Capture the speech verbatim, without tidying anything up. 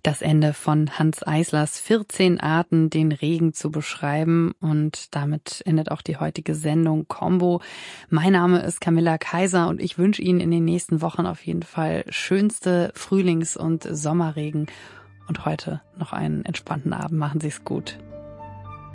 Das Ende von Hanns Eislers vierzehn Arten, den Regen zu beschreiben. Und damit endet auch die heutige Sendung Combo. Mein Name ist Camilla Kaiser und ich wünsche Ihnen in den nächsten Wochen auf jeden Fall schönste Frühlings- und Sommerregen. Und heute noch einen entspannten Abend. Machen Sie es gut.